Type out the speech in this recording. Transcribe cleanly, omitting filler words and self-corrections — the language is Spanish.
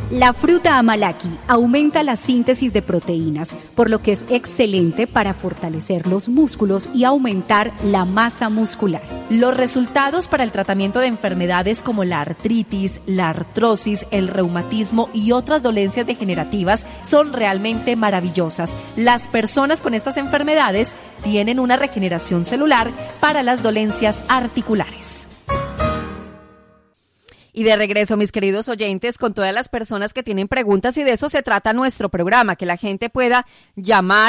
La fruta amalaki aumenta la síntesis de proteínas, por lo que es excelente para fortalecer los músculos y aumentar la masa muscular. Los resultados para el tratamiento de enfermedades como la artritis, la artrosis, el reumatismo y otras dolencias degenerativas son realmente maravillosas. Las personas con estas enfermedades tienen una regeneración celular para las dolencias articulares. Y de regreso, mis queridos oyentes, con todas las personas que tienen preguntas, y de eso se trata nuestro programa, que la gente pueda llamar